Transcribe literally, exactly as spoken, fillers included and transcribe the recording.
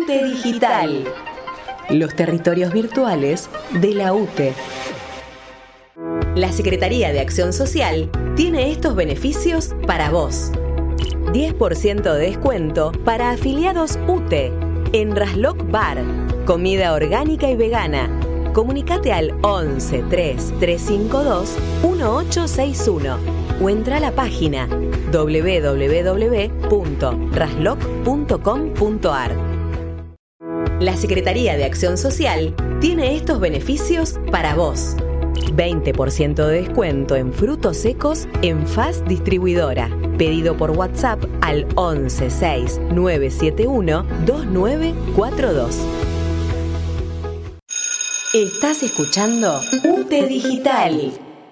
U T E Digital. Los territorios virtuales de la U T E. La Secretaría de Acción Social tiene estos beneficios para vos. diez por ciento de descuento para afiliados U T E en Rasloc Bar. Comida orgánica y vegana. Comunicate al once tres tres cinco dos uno ocho seis uno o entra a la página doble u doble u doble u punto rasloc punto com punto a r. La Secretaría de Acción Social tiene estos beneficios para vos. veinte por ciento de descuento en frutos secos en F A S Distribuidora. Pedido por WhatsApp al once seis nueve siete uno dos nueve cuatro dos. Estás escuchando U T E Digital.